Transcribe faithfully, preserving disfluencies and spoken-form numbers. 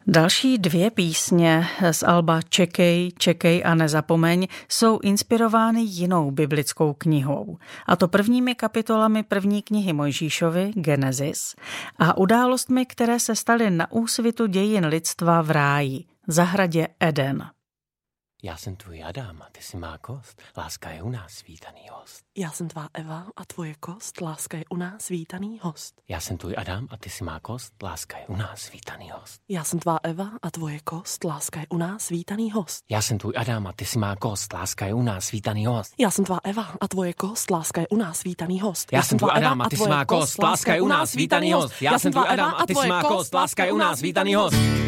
Další dvě písně z alba Čekej, čekej a nezapomeň jsou inspirovány jinou biblickou knihou. A to prvními kapitolami první knihy Mojžíšovy, Genesis, a událostmi, které se staly na úsvitu dějin lidstva v ráji, zahradě Eden. Já jsem tvůj Adam a ty jsi má kost. Láska je u nás vítaný host. Já jsem tvá Eva a tvoje kost. Láska je u nás vítaný host. Já jsem tvůj Adam a ty jsi má kost. Láska je u nás vítaný host. Já jsem tvá Eva a tvoje kost. Láska je u nás vítaný host. Já jsem tvůj Adam a ty jsi má kost. Láska je u nás vítaný host. Já jsem tvá Eva a tvoje kost. Láska je u nás vítaný host. Já jsem tvůj Adam a ty jsi má kost. Láska je u nás vítaný host. Já jsem tvůj Adam a ty jsi má kost. Láska je u nás vítaný host.